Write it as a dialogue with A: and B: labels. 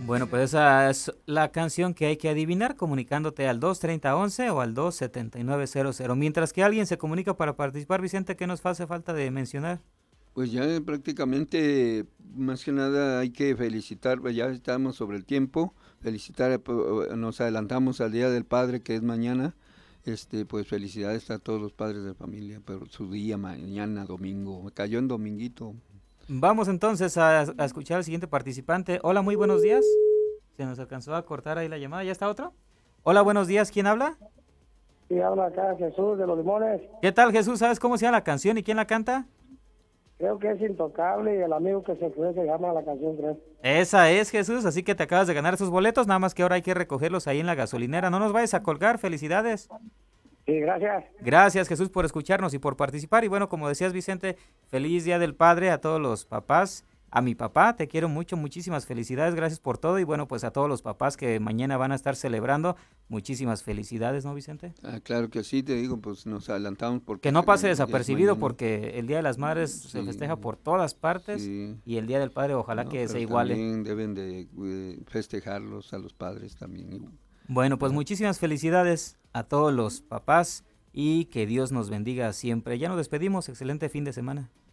A: Bueno, pues esa es la canción que hay que adivinar comunicándote al 23011 o al 27900. Mientras que alguien se comunica para participar, Vicente, ¿qué nos hace falta de mencionar?
B: Pues ya prácticamente, más que nada hay que felicitar, pues ya estamos sobre el tiempo, felicitar, nos adelantamos al Día del Padre que es mañana, pues felicidades a todos los padres de familia, pero su día mañana, domingo, cayó en dominguito.
A: Vamos entonces a escuchar al siguiente participante. Hola, muy buenos días. Se nos alcanzó a cortar ahí la llamada. ¿Ya está otro? Hola, buenos días. ¿Quién habla?
C: Sí, habla acá Jesús de los Limones.
A: ¿Qué tal, Jesús? ¿Sabes cómo se llama la canción y quién la canta?
C: Creo que es Intocable y el amigo que se fue se llama la canción, creo.
A: Esa es, Jesús. Así que te acabas de ganar esos boletos. Nada más que ahora hay que recogerlos ahí en la gasolinera. No nos vayas a colgar. Felicidades.
C: Sí, gracias.
A: Gracias, Jesús, por escucharnos y por participar. Y bueno, como decías, Vicente, feliz Día del Padre a todos los papás. A mi papá, te quiero mucho, muchísimas felicidades, gracias por todo. Y bueno, pues a todos los papás que mañana van a estar celebrando, muchísimas felicidades, ¿no, Vicente?
B: Ah, claro que sí, te digo, pues nos adelantamos
A: Que
B: porque
A: no pase
B: es
A: desapercibido
B: mañana.
A: porque el Día de las Madres se
B: Sí,
A: festeja por todas partes
B: sí,
A: y el Día del Padre ojalá
B: no,
A: que se
B: pero
A: iguale.
B: también deben de festejarlos a los padres también,
A: Bueno, pues
B: ¿verdad?
A: muchísimas felicidades a todos los papás y que Dios nos bendiga siempre. Ya nos despedimos, excelente fin de semana.